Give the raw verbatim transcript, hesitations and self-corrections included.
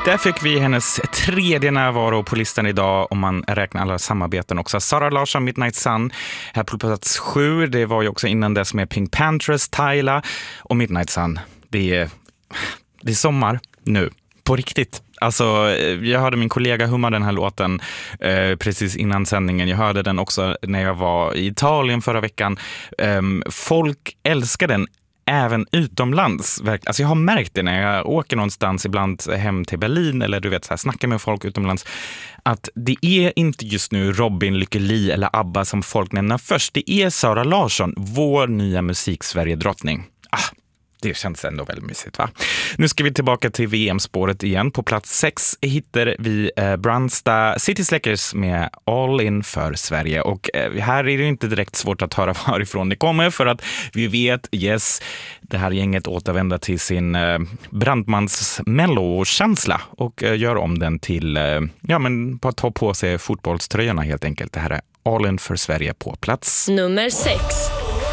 Där fick vi hennes tredje närvaro på listan idag om man räknar alla samarbeten också. Zara Larsson, Midnight Sun, här på plats sju. Det var ju också innan dess med Pink Panthers, Tyla och Midnight Sun. Det är, det är sommar nu, på riktigt. Alltså, jag hörde min kollega humma den här låten eh, precis innan sändningen. Jag hörde den också när jag var i Italien förra veckan. Eh, folk älskar den även utomlands. Alltså jag har märkt det när jag åker någonstans ibland hem till Berlin eller du vet så här, snackar med folk utomlands, att det är inte just nu Robin, Lykke Li eller ABBA som folk nämner först. Det är Zara Larsson, vår nya musik-Sverige-drottning. Ah, det känns ändå väldigt mysigt, va? Nu ska vi tillbaka till V M-spåret igen. På plats sex hittar vi eh, Brandsta City Slickers med All In för Sverige. Och eh, här är det inte direkt svårt att höra varifrån det kommer, för att vi vet, yes, det här gänget återvänder till sin eh, Brandmans mellokänsla och eh, gör om den till, eh, ja men bara ta på sig fotbollströjorna helt enkelt. Det här är All In för Sverige på plats nummer sex.